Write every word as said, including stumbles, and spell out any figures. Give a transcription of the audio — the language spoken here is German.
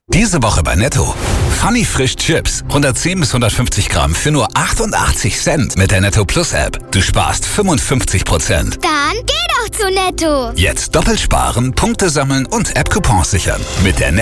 Diese Woche bei Netto. Funny Frisch Chips. hundertzehn bis hundertfünfzig Gramm für nur achtundachtzig Cent mit der Netto Plus App. Du sparst fünfundfünfzig Prozent. Dann geh doch zu Netto. Jetzt doppelt sparen, Punkte sammeln und App-Coupons sichern. Mit der Netto